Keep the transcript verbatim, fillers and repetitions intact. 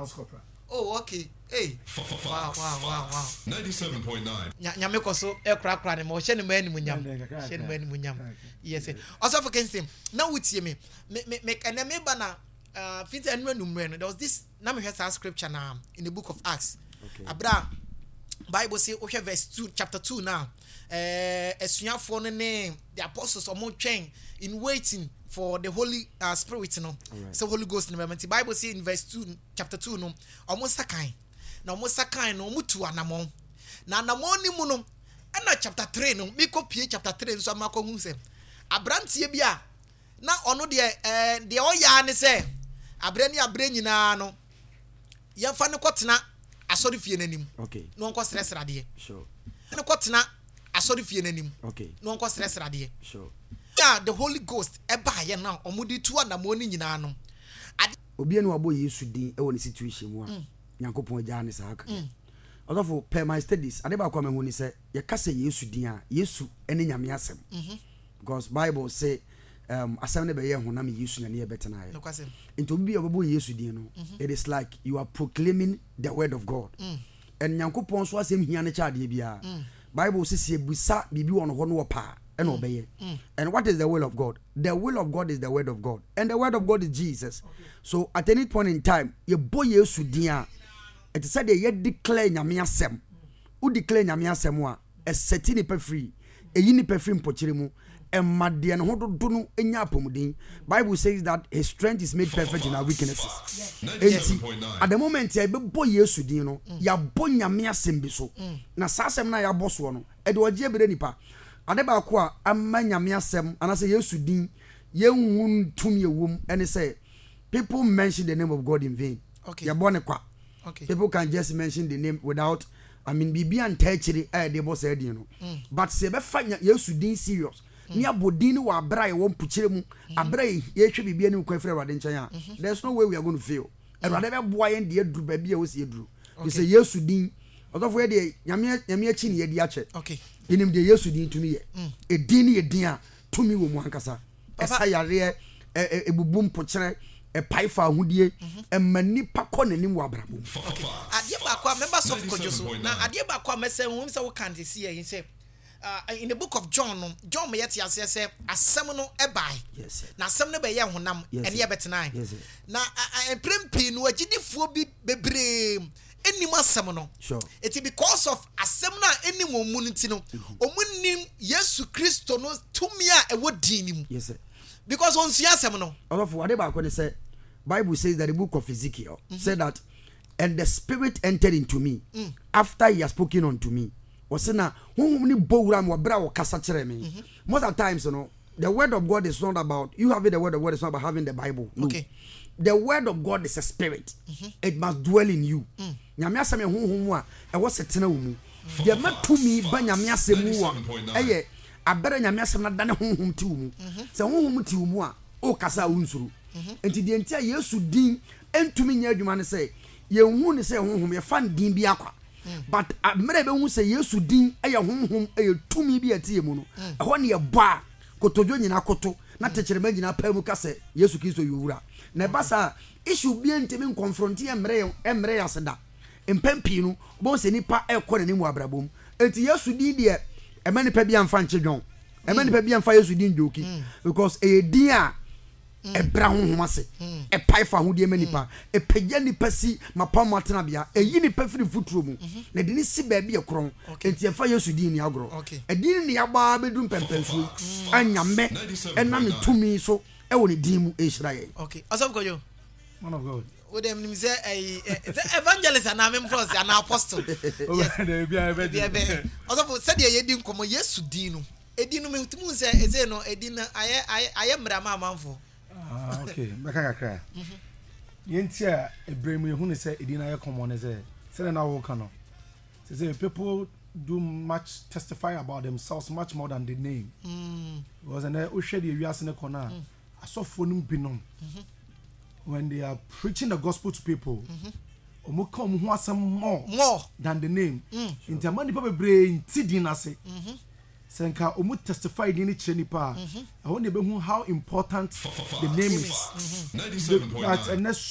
house corporal. Oh, okay. Hey. Wow, wow, wow, wow. ninety-seven point nine. Nyame koso e kra kra ne mo hye ne mani munyam. Hye ne mani munyam. Yes. Also for Kensington. Now with me. Me me and me bana uh fit enwe numre no. There was this na me hear scripture now in the book of Acts. Okay. Abra Bible say o verse two chapter two now. Eh esuafo no ne the apostles omo twen in waiting for the Holy uh, Spirit, you know. Right. So Holy Ghost in the moment. Bible say in verse two, chapter two, no, almost sakai. Na almost sakai no mutu anamon. Na anamon ni muno. And chapter three, no, me copy chapter three, so I'm going to say. Abranti bia. Na ono de eh de oya ne say. Abrani abrani na no. Ya fa ne kotena asori fie nanim. Okay. No nko stress rade. Sure. Ne kotena asori fie nanim. Okay. No nko stress rade. Sure. Yeah, the Holy Ghost eba ye na omudi tu anamo ni nyina no obi enu abo Yesu din e woni situation mu a Nyankopon agya ne sa aka although per my studies ade ba kwa me hu ni se ye kasa Yesu din a Yesu ene nyame asem because Bible say um asem ne be ye honam Yesu na ne ye betena ye into obi obo Yesu din no it is like you are proclaiming the word of God and Nyankopon so asem hia ne cha ade bia Bible says ye busa bibi won ho no pa. And obey. Mm. And what is the will of God? The will of God is the word of God. And the word of God is Jesus. Okay. So at any point in time, your boy Yesu dia, it said ye declare nyame asem. Who declare nyame asem wa, a setting pe free, a yini pe free mpochire mu, e made no ho do no enya apomuden. Bible says that his strength is made perfect in our weaknesses. Yes. At the moment ye be boy Yesu din no, ya boy nyame asem bi so. Na sa asem na ya boso no, e de oje bere nipa. Adeba kwa amma nyame asem anase Yesu din yenhun tumi ewum and say people mention the name of God in vain. Okay. Ya born kwa. Okay. People can just mention the name without I mean bibi antachiri eh de boss said you know. But say be fa Yesu din serious. Ni abodin wa abra ye won puchire mu abra ye hwe bibi ani kwa frɛ wade nkyɛn a. There's no way we are going to fail. And whatever boy yen de aduru ba bia wo se aduru. You say Yesu din odofo ye de nyame nyame achi ne ye di ache. Okay. Inim de Yesu din tumi ye e din ye din a tumi wo mu hankasa esa yare e ebubum pokyere e paifa ahudie e mani pa kɔ nanim wo abrabo adie ba kwa members of kojoso na adie ba kwa mese hu se wo kan te see yin say in the book of John no John me yet yase say asem no e bai na asem no be ye honam ene ye betena na emprempi no agidifuo bi bebre any masam no sure it because of asem na any momunity no omunim Yesu Kristo no tumi a ewo dinim yes sir because on sia asem no of what about when say Bible says that the book of Ezekiel mm-hmm. said that and the spirit entered into me mm. after he has spoken unto me was na honhom ni bowura mo bra wo kasa kire me most of the times you know the word of God is not about you having the word of God is not about having the Bible no. Okay. The word of God is a spirit. Mm-hmm. It must dwell in you. Nyame asem ye honhom mu a e wo setena wo mu. Ye matumi ba nyame asem mu a eye abere nyame asem na dane honhom ti wo mu. Se honhom ti wo mu a o kasa wo nsuru. Enti de ntia Yesu din entumi nya adwuma ne se ye hu ne se honhom ye fan din bi akwa. But amere be hu se Yesu din eye honhom eye tumi bi atie mu no. E ho ne ye ba kotodwo nyina koto na tekyerema nyina pa mu kase Yesu Kristo yowura. Na basa issue bi ntimi confronti emre emre yaseda empempi no bo se nipa ekɔ ne mu abrabom enti Yesu din de e mani pa bi amfa nchedwon e mani pa bi amfa Yesu din joki because e din a e bra honhom ase e paifa hodie mani pa e pegya nipa si mapam atena bia e yi nipa firi futuro mu na de ni si ba bi ekron enti e fa Yesu din ni agro e din ni aba bedum pempensu anyame ena ne tumi so e woni din mu e hiraye okay asaf gojo man of God with them nim say evangelist and am from an apostle yes bia bia asaf said ye din komo Yesu din no edin no metimu say eze no edin aye aye mrama amanfo ah okay baka kakra yenti a ebremu ye hu ne say edin aye komo ne say say na wo ka no say people do much testify about themselves much more than the name mm because and o hwe de wiase ne kona asofo num binom when they are preaching the gospel to people omo come ho asem more more than the name in the man people be ntidi na se senka omo testify di ni kire nipa I want to be how important the name is ninety-seven point nine